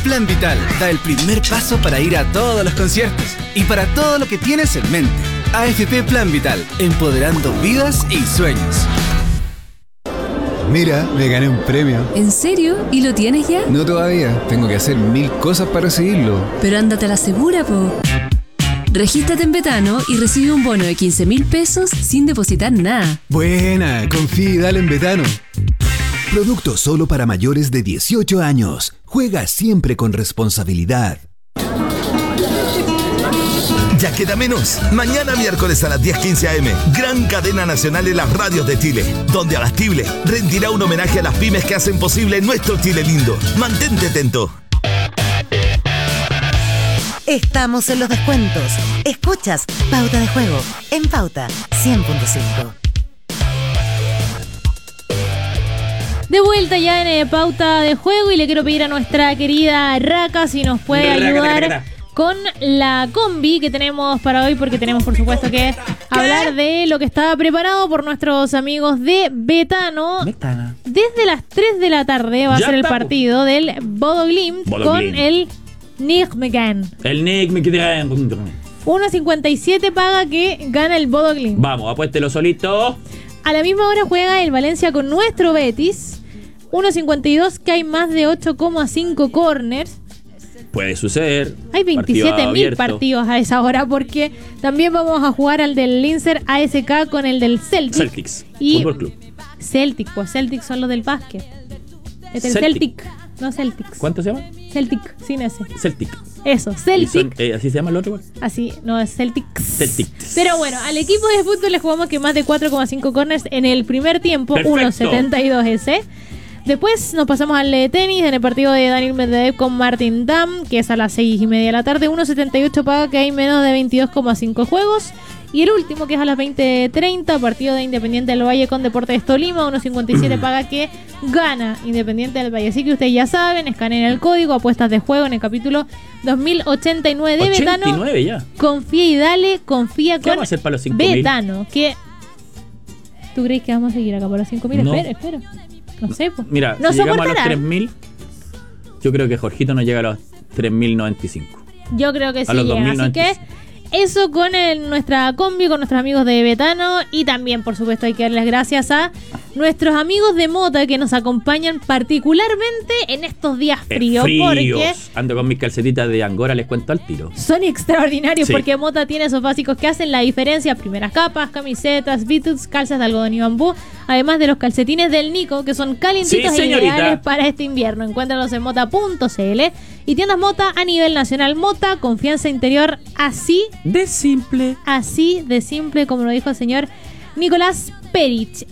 Plan Vital da el primer paso para ir a todos los conciertos y para todo lo que tienes en mente. AFP Plan Vital, empoderando vidas y sueños. Mira, me gané un premio. ¿En serio? ¿Y lo tienes ya? No todavía, tengo que hacer 1000 cosas para recibirlo. Pero ándate a la segura, po. Regístrate en Betano y recibe un bono de 15.000 pesos sin depositar nada. Buena, confía y dale en Betano. Producto solo para mayores de 18 años. Juega siempre con responsabilidad. Ya queda menos. Mañana miércoles a las 10:15 a.m. Gran cadena nacional en las radios de Chile, donde Abastible rendirá un homenaje a las pymes que hacen posible nuestro Chile lindo. Mantente atento. Estamos en los descuentos. Escuchas Pauta de Juego en Pauta 100.5. De vuelta ya en Pauta de Juego y le quiero pedir a nuestra querida Raka si nos puede ayudar con la combi que tenemos para hoy, porque tenemos por supuesto que hablar de lo que está preparado por nuestros amigos de Betano. Desde las 3 de la tarde va a ser el partido del Bodo Glimt con el Nijmegen. El Nijmegen. 1.57 paga que gana el Bodo Glimt. Vamos, apuéstelo solito. A la misma hora juega el Valencia con nuestro Betis. 1.52 que hay más de 8,5 corners. Puede suceder. Hay 27.000 partidos a esa hora, porque también vamos a jugar al del Lincer ASK con el del Celtics y Fútbol Club. Celtic, pues Celtic son los del básquet. Es el Celtic, no Celtics. ¿Cuánto se llama? Celtic, sin ese. Celtic. Eso, Celtic. ¿Así se llama el otro? Así, no, es Celtics. Celtics. Pero bueno, al equipo de fútbol le jugamos que más de 4,5 corners en el primer tiempo. 1.72 ese. Después nos pasamos al de tenis en el partido de Daniil Medvedev con Martin Damm, que es a las 6:30 de la tarde. 1.78 paga que hay menos de 22,5 juegos. Y el último, que es a las 20:30, partido de Independiente del Valle con Deportes Tolima. 1.57 paga que gana Independiente del Valle. Así que ustedes ya saben, escaneen el código apuestas de juego en el capítulo 2089 de 89 Betano. Ya. Confía y dale, confía ¿Qué con vamos a hacer para los 5.000? Betano. ¿Tú crees que vamos a seguir acá para los 5.000? No. Espera. No sé, pues. Mira, no si llegamos a los soportarán. 3.000, yo creo que Jorgito nos llega a los 3.095. Yo creo que sí A los llega. 2095. Así que eso con nuestra combi, con nuestros amigos de Betano. Y también, por supuesto, hay que darles gracias a nuestros amigos de Mota que nos acompañan particularmente en estos días fríos. Porque ando con mis calcetitas de Angora, les cuento al tiro. son extraordinarios, Sí. porque Mota tiene esos básicos que hacen la diferencia. Primeras capas, camisetas, bituts, calzas de algodón y bambú. Además de los calcetines del Nico, que son calientitos Sí, e señorita. ideales para este invierno. Encuéntralos en mota.cl y tiendas Mota a nivel nacional. Mota, confianza interior así de simple. Así de simple, como lo dijo el señor Nicolás Perich.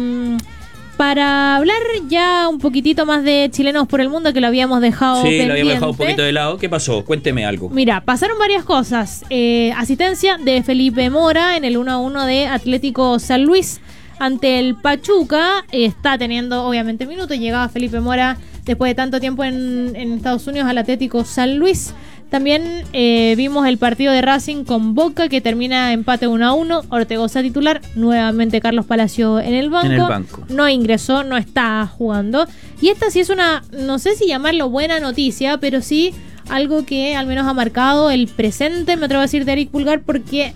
Para hablar ya un poquitito más de chilenos por el mundo, que lo habíamos dejado pendiente. Lo habíamos dejado un poquito de lado. ¿Qué pasó? Cuénteme algo. Mira, pasaron varias cosas. Asistencia de Felipe Mora en el 1-1 de Atlético San Luis ante el Pachuca. Está teniendo, obviamente, minutos. Llegaba Felipe Mora después de tanto tiempo en Estados Unidos al Atlético San Luis. También vimos el partido de Racing con Boca, que termina empate 1-1. Ortegoza titular, nuevamente Carlos Palacio en el banco. No ingresó, no está jugando. Y esta sí es una, no sé si llamarlo buena noticia, pero sí algo que al menos ha marcado el presente, me atrevo a decir, de Eric Pulgar, porque